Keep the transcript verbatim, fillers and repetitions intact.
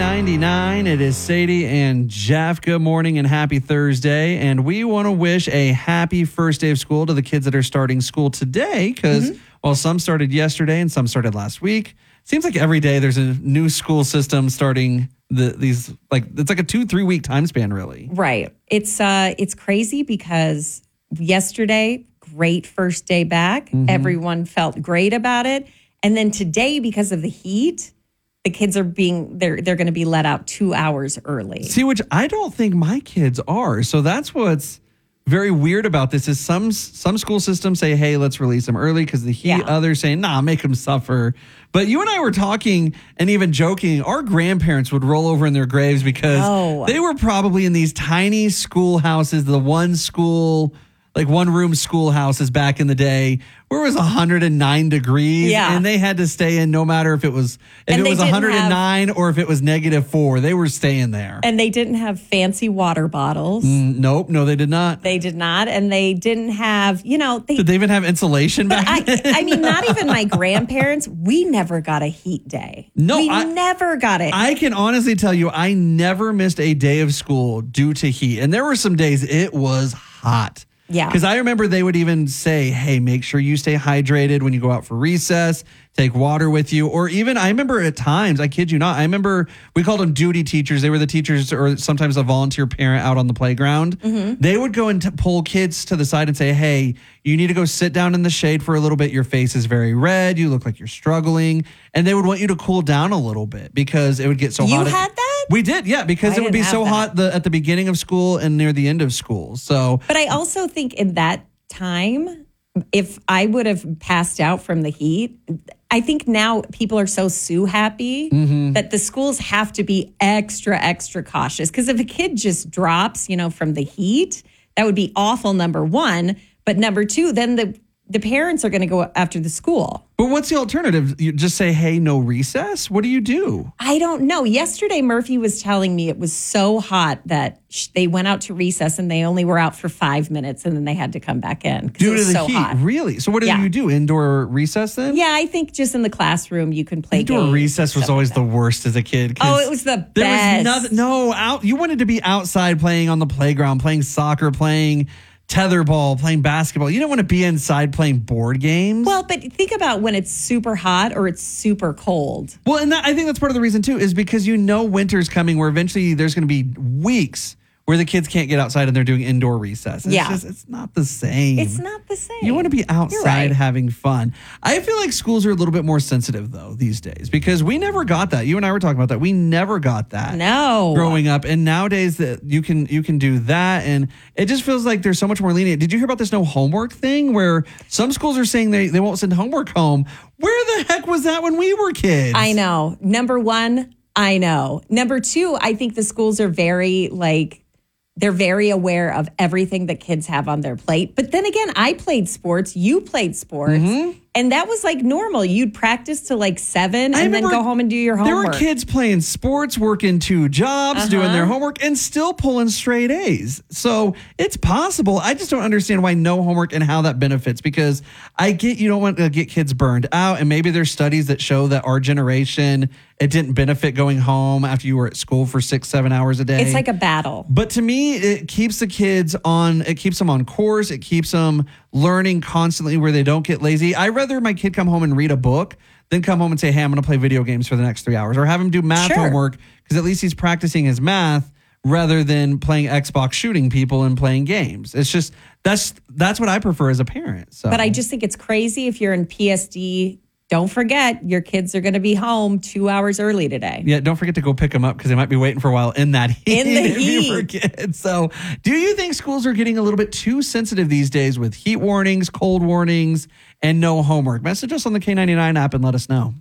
ninety-nine. It is Sadie and Jeff. Good morning and happy Thursday. And we want to wish a happy first day of school to the kids that are starting school today because, mm-hmm. well, some started yesterday and some started last week. Seems like every day there's a new school system starting the, these, like, it's like a two, three week time span, really. Right. It's, uh, it's crazy because yesterday, great first day back. Mm-hmm. Everyone felt great about it. And then today, because of the heat, the kids are being, they're they're going to be let out two hours early. See, which I don't think my kids are. So that's what's very weird about this is some some school systems say, hey, let's release them early because the heat. Yeah. Others say, nah, make them suffer. But you and I were talking and even joking, our grandparents would roll over in their graves because oh. they were probably in these tiny schoolhouses, the one school, like one room schoolhouses back in the day where it was one hundred nine degrees yeah. and they had to stay in no matter if it was if and it was one hundred nine have, or if it was negative four, they were staying there. And they didn't have fancy water bottles. Mm, nope, no, they did not. They did not. And they didn't have, you know. They, did they even have insulation back I, then? I mean, not even my grandparents. We never got a heat day. No, we I, never got it. I can honestly tell you, I never missed a day of school due to heat. And there were some days it was hot. Yeah. Because I remember they would even say, hey, make sure you stay hydrated when you go out for recess, take water with you. Or even I remember at times, I kid you not, I remember we called them duty teachers. They were the teachers or sometimes a volunteer parent out on the playground. Mm-hmm. They would go and t- pull kids to the side and say, hey, you need to go sit down in the shade for a little bit. Your face is very red. You look like you're struggling. And they would want you to cool down a little bit because it would get so you hot. You had that? We did, yeah, because I it would be so that. hot the, at the beginning of school and near the end of school. So, but I also think in that time, if I would have passed out from the heat, I think now people are so sue happy mm-hmm. that the schools have to be extra, extra cautious. Because if a kid just drops, you know, from the heat, that would be awful, number one. But number two, then the the parents are going to go after the school. But what's the alternative? You just say, hey, no recess? What do you do? I don't know. Yesterday, Murphy was telling me it was so hot that sh- they went out to recess and they only were out for five minutes and then they had to come back in. Due it was to the so heat? Hot. Really? So what do yeah. you do? Indoor recess then? Yeah, I think just in the classroom you can play Indoor games. recess was always like the worst as a kid. Oh, it was the best. There was nothing, no, out. You wanted to be outside playing on the playground, playing soccer, playing tetherball, playing basketball. You don't want to be inside playing board games. Well, but think about when it's super hot or it's super cold. Well, and that, I think that's part of the reason, too, is because you know winter's coming where eventually there's going to be weeks where the kids can't get outside and they're doing indoor recess. It's yeah. just, it's not the same. It's not the same. You want to be outside right. having fun. I feel like schools are a little bit more sensitive, though, these days, because we never got that. You and I were talking about that. We never got that. No. Growing up. And nowadays that you can you can do that. And it just feels like there's so much more lenient. Did you hear about this no homework thing where some schools are saying they, they won't send homework home? Where the heck was that when we were kids? I know. Number one, I know. Number two, I think the schools are very like, they're very aware of everything that kids have on their plate. But then again, I played sports. You played sports. Mm-hmm. And that was like normal. You'd practice till like seven and then go home and do your homework. There were kids playing sports, working two jobs, uh-huh. doing their homework, and still pulling straight A's. So it's possible. I just don't understand why no homework and how that benefits, because I get you don't want to get kids burned out. And maybe there's studies that show that our generation, it didn't benefit going home after you were at school for six, seven hours a day. It's like a battle. But to me, it keeps the kids on, it keeps them on course. It keeps them learning constantly where they don't get lazy. I rather my kid come home and read a book than come home and say, hey, I'm going to play video games for the next three hours or have him do math sure. homework, because at least he's practicing his math rather than playing Xbox, shooting people and playing games. It's just, that's that's what I prefer as a parent. So. But I just think it's crazy if you're in P S D. Don't forget, your kids are going to be home two hours early today. Yeah, don't forget to go pick them up because they might be waiting for a while in that heat. In the heat. For kids. So, do you think schools are getting a little bit too sensitive these days with heat warnings, cold warnings, and no homework? Message us on the K ninety-nine app and let us know.